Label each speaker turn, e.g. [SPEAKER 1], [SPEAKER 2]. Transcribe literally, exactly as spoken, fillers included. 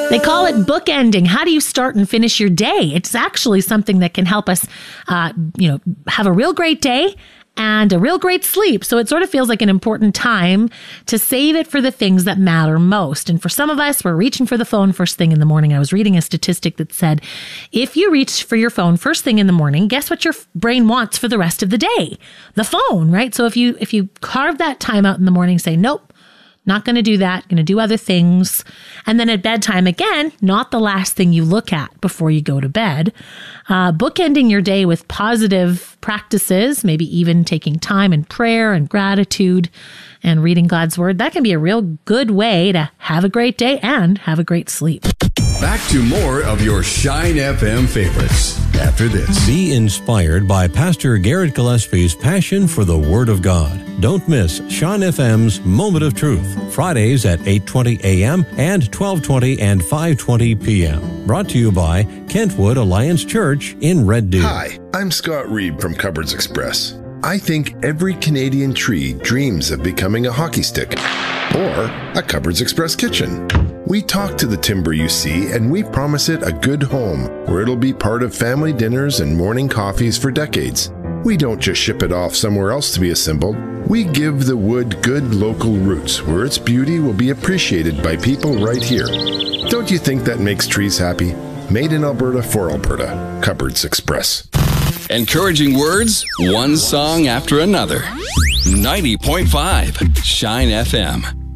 [SPEAKER 1] They call it bookending. How do you start and finish your day? It's actually something that can help us, uh, you know, have a real great day and a real great sleep. So it sort of feels like an important time to save it for the things that matter most. And for some of us, we're reaching for the phone first thing in the morning. I was reading a statistic that said, if you reach for your phone first thing in the morning, guess what your brain wants for the rest of the day? The phone, right? So if you, if you carve that time out in the morning, say, nope, not going to do that, going to do other things. And then at bedtime, again, not the last thing you look at before you go to bed. Uh, bookending your day with positive practices, maybe even taking time in prayer and gratitude and reading God's word. That can be a real good way to have a great day and have a great sleep.
[SPEAKER 2] Back to more of your Shine F M favorites after this.
[SPEAKER 3] Be inspired by Pastor Garrett Gillespie's passion for the Word of God. Don't miss Shine F M's Moment of Truth, Fridays at eight twenty a.m. and twelve twenty and five twenty p.m. Brought to you by Kentwood Alliance Church in Red Deer.
[SPEAKER 4] Hi, I'm Scott Reed from Cupboards Express. I think every Canadian tree dreams of becoming a hockey stick or a Cupboards Express kitchen. We talk to the timber you see, and we promise it a good home where it'll be part of family dinners and morning coffees for decades. We don't just ship it off somewhere else to be assembled. We give the wood good local roots where its beauty will be appreciated by people right here. Don't you think that makes trees happy? Made in Alberta for Alberta. Cupboards Express.
[SPEAKER 2] Encouraging words, one song after another. ninety point five Shine F M.